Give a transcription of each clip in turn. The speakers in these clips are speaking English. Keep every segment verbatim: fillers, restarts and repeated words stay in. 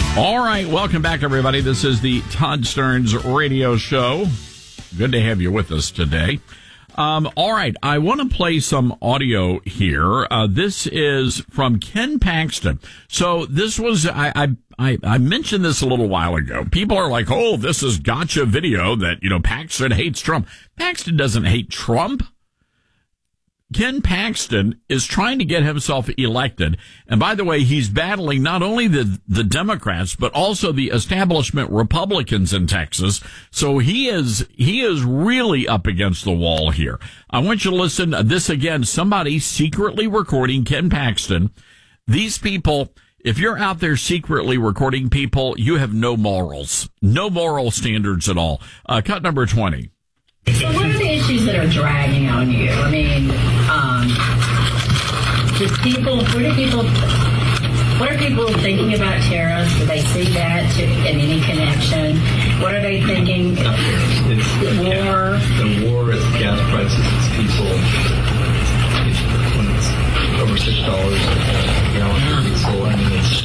All right, welcome back, everybody. This is the Todd Stearns Radio Show. Good to have you with us today. Um, all right, I want to play some audio here. Uh, this is from Ken Paxton. So this was, I, I, I, I mentioned this a little while ago. People are like, oh, this is gotcha video that, you know, Paxton hates Trump. Paxton doesn't hate Trump. Ken Paxton is trying to get himself elected. And by the way, he's battling not only the, the Democrats, but also the establishment Republicans in Texas. So he is, he is really up against the wall here. I want you to listen to this again. Somebody secretly recording Ken Paxton. These people, if you're out there secretly recording people, you have no morals, no moral standards at all. Uh, cut number twenty. So what are the issues that are dragging on you? I mean, um, just people, what are people, what are people thinking about tariffs? Do they see that to, in any connection? What are they thinking? It's, it's war? The war, it's gas prices, it's people. It's, when it's over six dollars a gallon for diesel, I mean, it's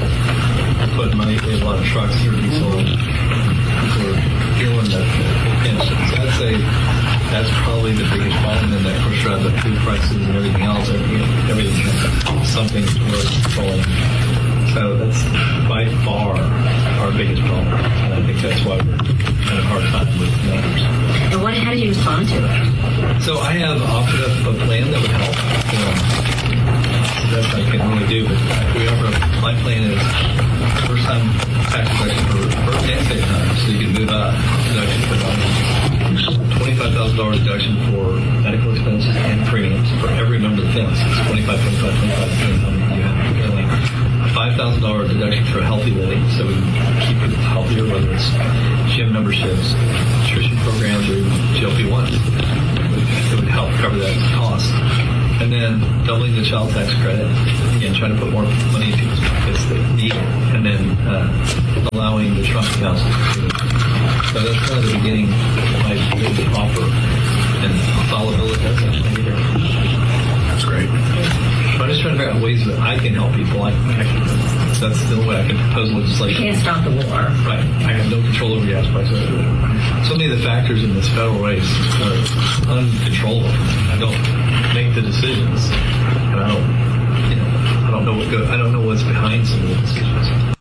put money in a lot of trucks for diesel. People are feeling that pinch. I'd say that's probably the biggest problem. And of course, around the food prices and everything else, everything, everything something towards falling. So that's by far our biggest problem. And I think that's why we're having a hard time with numbers. And what? How do you respond to it? So I have offered up a plan that would help. Um, that's what I can really do. But we offer a, my plan is first time tax deduction for first and second time, so you can move up deduction for twenty-five thousand dollars deduction for medical expenses and premiums for every member of the family. So it's twenty-five, twenty-five, twenty-five, depending on how you have your family. five thousand dollars deduction for healthy living, so we can keep people healthier, whether it's gym memberships, nutrition programs, or even G L P one. It would help cover that cost. And then doubling the child tax credit, again, trying to put more money in people's pockets that need it, and then uh, allowing the Trump Council to do it. So that's kind of the beginning of my big offer, and I'll follow Bill that does that later. That's great. So I'm just trying to figure out ways that I can help people. I, I can, that's the only way I can propose legislation. You can't stop the war. Right. I have no control over gas prices. So many of the factors in this federal race are uncontrollable. I don't make the decisions, and I don't, you know, I don't know what go, I don't know what's behind some of the decisions.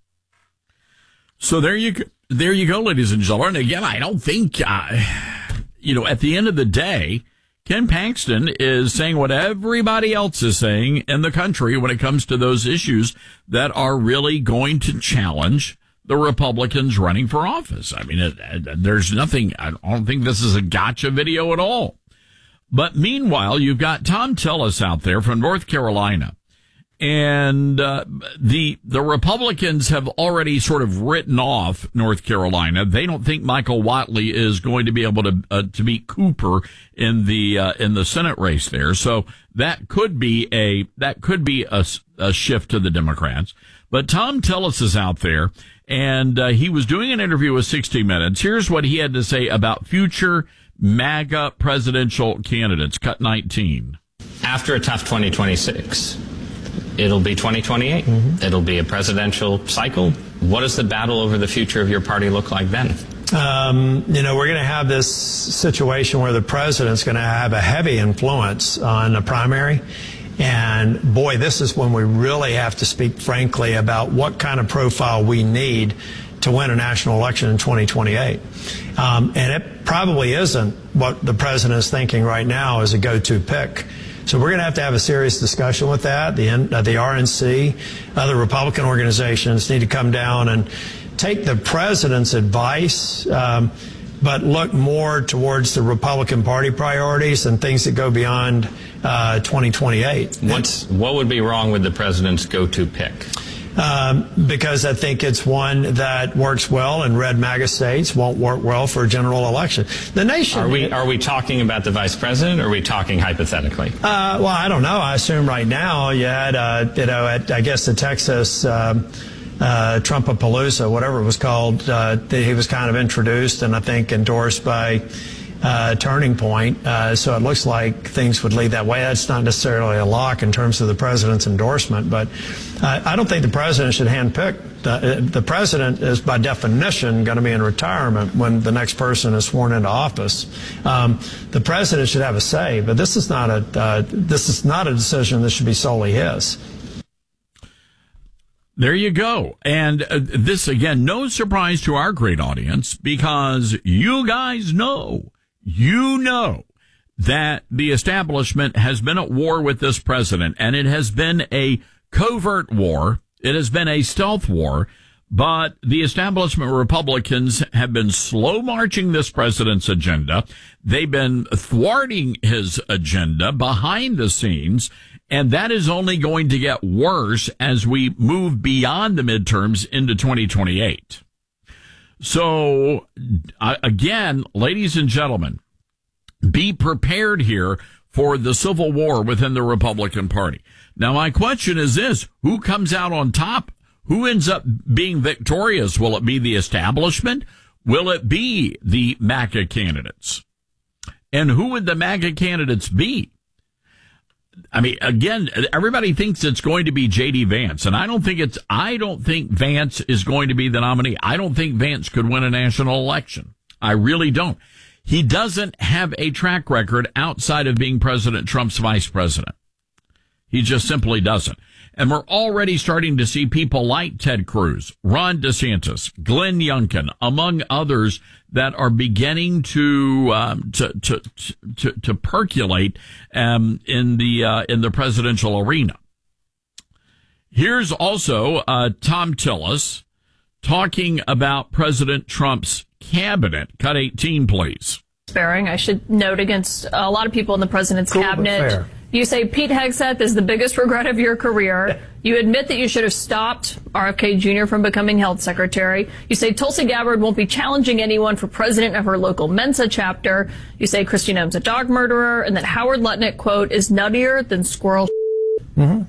So there you go, there you go, ladies and gentlemen. Again, I don't think, uh, you know, at the end of the day, Ken Paxton is saying what everybody else is saying in the country when it comes to those issues that are really going to challenge the Republicans running for office. I mean, it, it, there's nothing, I don't think this is a gotcha video at all. But meanwhile, you've got Thom Tillis out there from North Carolina. And uh, the the Republicans have already sort of written off North Carolina. They don't think Michael Whatley is going to be able to uh, to beat Cooper in the uh, in the Senate race there. So that could be a that could be a, a shift to the Democrats. But Thom Tillis is out there, and uh, he was doing an interview with sixty minutes. Here's what he had to say about future MAGA presidential candidates. Cut nineteen. After a tough twenty twenty-six, it'll be twenty twenty-eight. Mm-hmm. It'll be a presidential cycle. What does the battle over the future of your party look like then? Um, you know, we're going to have this situation where the president's going to have a heavy influence on the primary. And boy, this is when we really have to speak frankly about what kind of profile we need to win a national election in twenty twenty-eight. Um, and it probably isn't what the president is thinking right now as a go-to pick. So we're going to have to have a serious discussion with that. The, uh, the R N C, other Republican organizations need to come down and take the president's advice, um, but look more towards the Republican Party priorities and things that go beyond uh, twenty twenty-eight. What's, what would be wrong with the president's go-to pick? Um, because I think it's one that works well in red MAGA states, won't work well for a general election. The nation. Are we are we talking about the vice president, or are we talking hypothetically? Uh, well, I don't know. I assume right now you had, uh, you know, at, I guess the Texas um, uh, Trumpapalooza, whatever it was called, uh, he was kind of introduced and I think endorsed by uh, turning point. Uh, so it looks like things would lead that way. That's not necessarily a lock in terms of the president's endorsement, but uh, I don't think the president should handpick. The, the president is, by definition, going to be in retirement when the next person is sworn into office. Um, the president should have a say, but this is not a uh, this is not a decision that should be solely his. There you go. And uh, this, again, no surprise to our great audience, because you guys know, you know that the establishment has been at war with this president, and it has been a covert war. It has been a stealth war, but the establishment Republicans have been slow marching this president's agenda. They've been thwarting his agenda behind the scenes. And that is only going to get worse as we move beyond the midterms into twenty twenty-eight. So, uh, again, ladies and gentlemen, be prepared here for the civil war within the Republican Party. Now, my question is this: who comes out on top? Who ends up being victorious? Will it be the establishment? Will it be the MAGA candidates? And who would the MAGA candidates be? I mean, again, everybody thinks it's going to be J D Vance, and I don't think it's, I don't think Vance is going to be the nominee. I don't think Vance could win a national election. I really don't. He doesn't have a track record outside of being President Trump's vice president. He just simply doesn't. And we're already starting to see people like Ted Cruz, Ron DeSantis, Glenn Youngkin, among others, that are beginning to um, to, to to to percolate um, in the uh, in the presidential arena. Here's also uh, Tom Tillis talking about President Trump's cabinet. Cut eighteen, please. Sparing, I should note, against a lot of people in the president's cool, cabinet. You say Pete Hegseth is the biggest regret of your career. You admit that you should have stopped R F K Junior from becoming health secretary. You say Tulsi Gabbard won't be challenging anyone for president of her local Mensa chapter. You say Kristi Noem's a dog murderer, and that Howard Lutnick, quote, is nuttier than squirrel. Mm-hmm.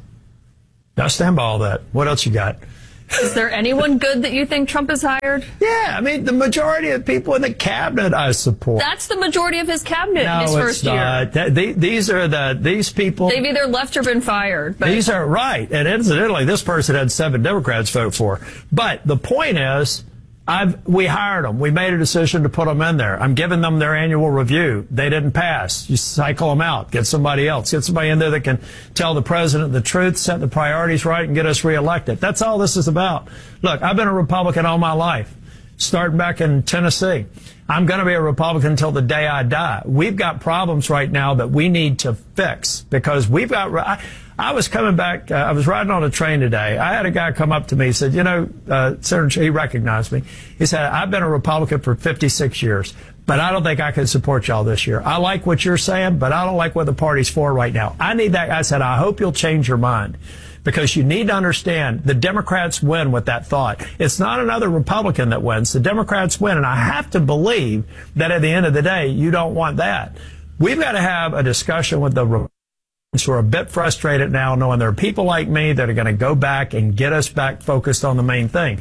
I stand by all that. What else you got? Is there anyone good that you think Trump has hired? Yeah, I mean, the majority of people in the cabinet I support. That's the majority of his cabinet no, in his it's first not. year. That, they, these are the these people. They've either left or been fired. But these are right. And incidentally, this person had seven Democrats vote for. But the point is, I've we hired them. We made a decision to put them in there. I'm giving them their annual review. They didn't pass. You cycle them out. Get somebody else. Get somebody in there that can tell the president the truth, set the priorities right, and get us reelected. That's all this is about. Look, I've been a Republican all my life, starting back in Tennessee. I'm going to be a Republican until the day I die. We've got problems right now that we need to fix because we've got. I, I was coming back. Uh, I was riding on a train today. I had a guy come up to me. He said, you know, uh, Senator, he recognized me. He said, I've been a Republican for fifty-six years, but I don't think I can support y'all this year. I like what you're saying, but I don't like what the party's for right now. I need that. I said, I hope you'll change your mind because you need to understand the Democrats win with that thought. It's not another Republican that wins. The Democrats win. And I have to believe that at the end of the day, you don't want that. We've got to have a discussion with the Republicans who are a bit frustrated now, knowing there are people like me that are going to go back and get us back focused on the main thing.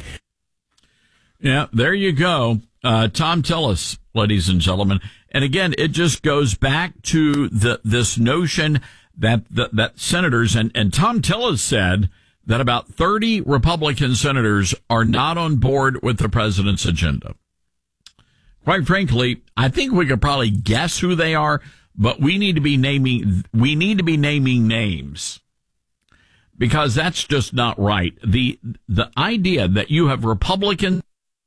Yeah, there you go. Uh, Tom Tillis, ladies and gentlemen. And again, it just goes back to the this notion that the, that senators, and, and Tom Tillis said that about thirty Republican senators are not on board with the president's agenda. Quite frankly, I think we could probably guess who they are, but we need to be naming, we need to be naming names because that's just not right. The, the idea that you have Republicans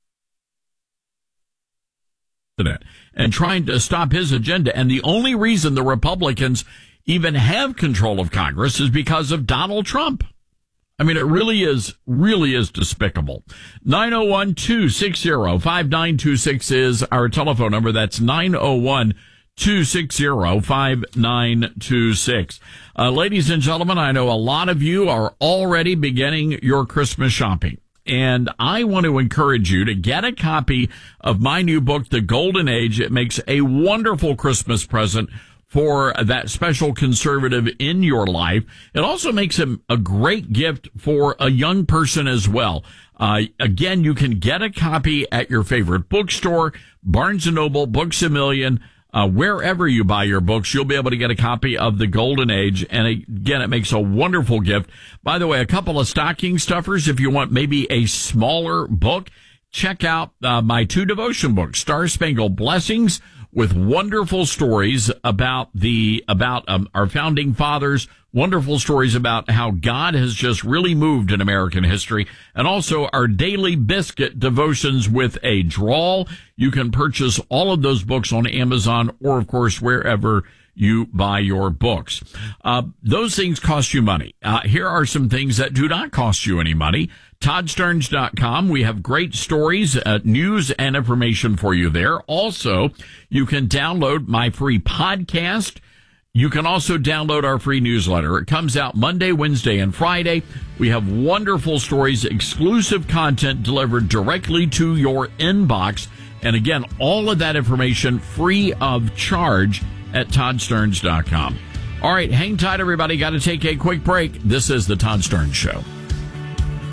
and trying to stop his agenda, and the only reason the Republicans even have control of Congress is because of Donald Trump. I mean, it really is, really is despicable. nine oh one, two six zero, five nine two six is our telephone number. That's nine oh one, two six zero, five nine two six. Uh, ladies and gentlemen, I know a lot of you are already beginning your Christmas shopping. And I want to encourage you to get a copy of my new book, The Golden Age. It makes a wonderful Christmas present for that special conservative in your life. It also makes a, a great gift for a young person as well. Uh, again, you can get a copy at your favorite bookstore, Barnes and Noble, Books A Million, Uh, wherever you buy your books, you'll be able to get a copy of The Golden Age. And again, it makes a wonderful gift. By the way, a couple of stocking stuffers. If you want maybe a smaller book, check out uh, my two devotion books, Star Spangled Blessings, with wonderful stories about the, about um, our founding fathers, wonderful stories about how God has just really moved in American history, and also our Daily Biscuit devotions with a drawl. You can purchase all of those books on Amazon or, of course, wherever you buy your books. Uh, those things cost you money. Uh, here are some things that do not cost you any money. Todd Stearns dot com. We have great stories, uh, news, and information for you there. Also, you can download my free podcast. You can also download our free newsletter. It comes out Monday, Wednesday, and Friday. We have wonderful stories, exclusive content delivered directly to your inbox. And again, all of that information free of charge at Todd Stearns dot com. All right, hang tight, everybody. Got to take a quick break. This is The Todd Stearns Show.